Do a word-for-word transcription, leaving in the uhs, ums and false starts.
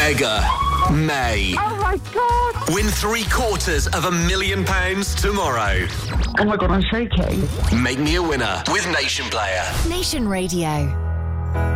Mega May. Oh my God! Win three quarters of a million pounds tomorrow. Oh my God, I'm shaking. Make me a winner with Nation Player. Nation Radio.